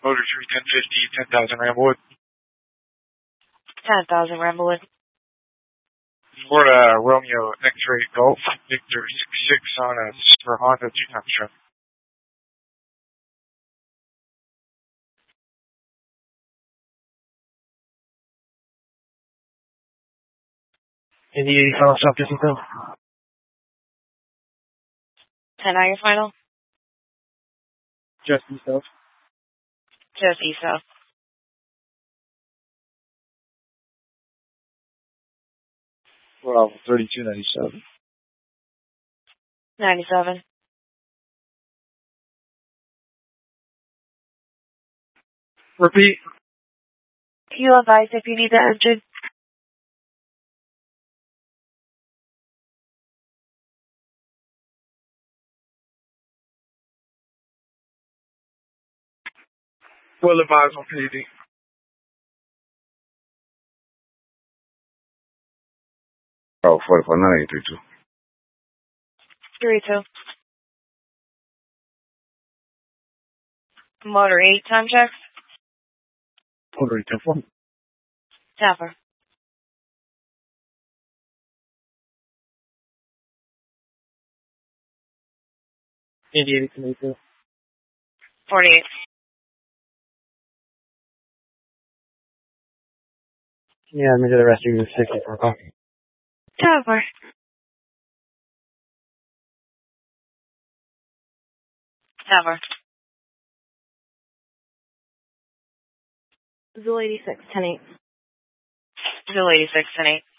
Motor 3 1050, 10,000 Ramblewood. 10,000 Ramblewood. We're Romeo X-Ray Golf, Victor 66 on a for Honda 2-ton truck. Indy 80 final stop distance now. 10 out your final? Just east of. Just east of. Well, 3297. 97. Repeat. You advise if you need the engine. We'll advise on PD. Oh, 449832. 32. Motor 8 time checks. Motor 810. Tapper. Indy 80 48. Yeah, let me do the rest of you 64 call. Tapper. Tapper. Zul 86, 10-8. Zul 86, 10-8.